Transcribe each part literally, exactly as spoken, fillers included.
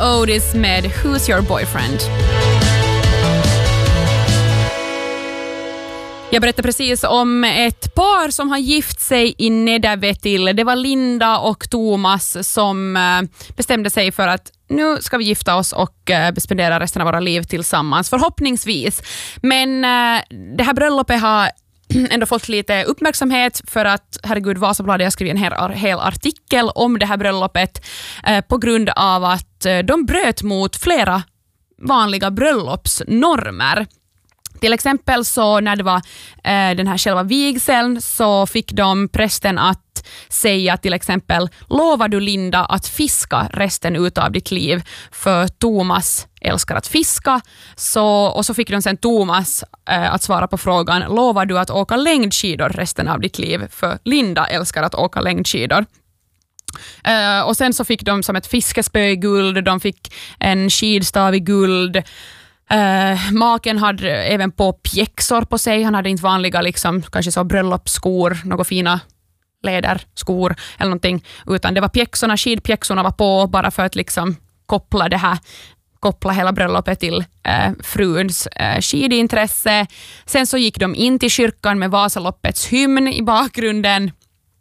Otis med Who's Your Boyfriend. Jag berättade precis om ett par som har gift sig i Nedervetil. Det var Linda och Thomas som bestämde sig för att nu ska vi gifta oss och spendera resten av våra liv tillsammans, förhoppningsvis. Men det här bröllopet har ändå fått lite uppmärksamhet för att, herregud, Vasabladet har skrivit en hel, hel artikel om det här bröllopet eh, på grund av att eh, de bröt mot flera vanliga bröllopsnormer. Till exempel så när det var eh, den här själva vigseln så fick de prästen att säga till exempel: lovar du Linda att fiska resten utav ditt liv, för Thomas älskar att fiska. Så, och så fick de sen Thomas eh, att svara på frågan: lovar du att åka längdskidor resten av ditt liv, för Linda älskar att åka längdskidor. Uh, och sen så fick de som ett fiskespö i guld, de fick en skidstav i guld. Uh, maken hade även på pjäxor på sig. Han hade inte vanliga liksom, kanske så bröllopsskor, några fina läderskor eller någonting, utan det var pjäxorna, skidpjäxorna var på bara för att liksom koppla det här, koppla hela bröllopet till uh, fruns uh, skidintresse. Sen så gick de in till kyrkan med Vasaloppets hymn i bakgrunden.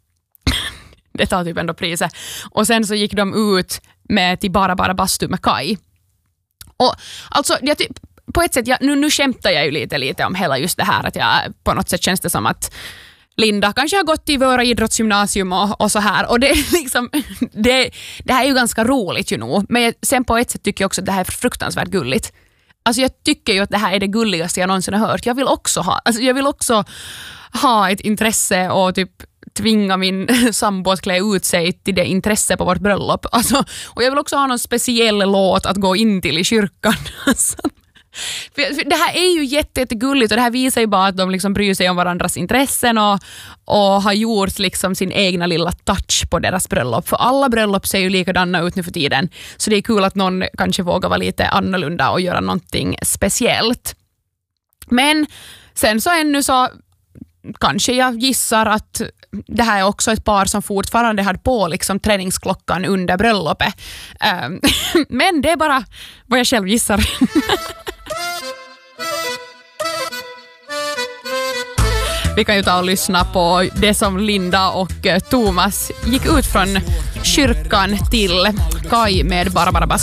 Det tar typ ändå priset. Och sen så gick de ut med till bara bara bastu med Kai. Och alltså, jag typ, på ett sätt, jag, nu, nu skämtar jag ju lite, lite om hela just det här, att jag på något sätt känns det som att Linda kanske har gått i våra idrottsgymnasium och, och så här. Och det, liksom, det, det här är ju ganska roligt ju nog. Men sen på ett sätt tycker jag också att det här är fruktansvärt gulligt. Alltså jag tycker ju att det här är det gulligaste jag någonsin har hört. Jag vill också ha, alltså jag vill också ha ett intresse och typ tvinga min sambo att klä ut sig till det intresse på vårt bröllop. Alltså, och jag vill också ha någon speciell låt att gå in till i kyrkan. Alltså, för, för det här är ju jätte, jättegulligt och det här visar ju bara att de liksom bryr sig om varandras intressen och, och har gjort liksom sin egna lilla touch på deras bröllop. För alla bröllop ser ju likadana ut nu för tiden. Så det är kul att någon kanske vågar vara lite annorlunda och göra någonting speciellt. Men sen så ännu så kanske jag gissar att det här är också ett par som fortfarande hade på liksom träningsklockan under bröllopet. Um, men det är bara vad jag själv gissar. Vi kan ju ta och lyssna på det som Linda och Thomas gick ut från kyrkan till Kai med bara bara